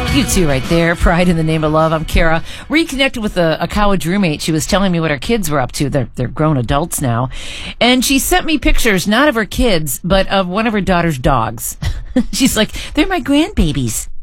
You two right there. Pride in the Name of Love. I'm Kara. Reconnected with a college roommate. She was telling me what her kids were up to. They're grown adults now. And she sent me pictures, not of her kids, but of one of her daughter's dogs. She's like, they're my grandbabies.